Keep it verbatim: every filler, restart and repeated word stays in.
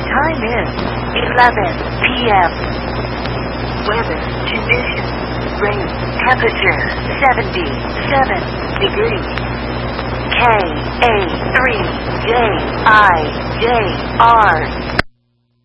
time is eleven p m Weather conditions. Rain. Temperature seventy-seven degrees. K A three J I J R